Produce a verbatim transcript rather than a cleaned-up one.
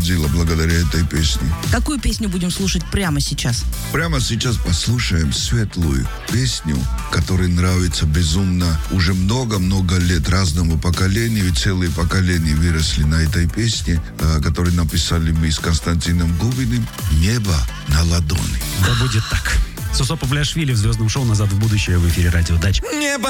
победила благодаря этой песне. Какую песню будем слушать прямо сейчас? Прямо сейчас послушаем светлую песню, которая нравится безумно уже много-много лет разному поколению. И целые поколения выросли на этой песне, которую написали мы с Константином Губиным. «Небо на ладони». Да будет так. Сосо Павлиашвили в звездном шоу «Назад в будущее» в эфире «Радио Дач». Небо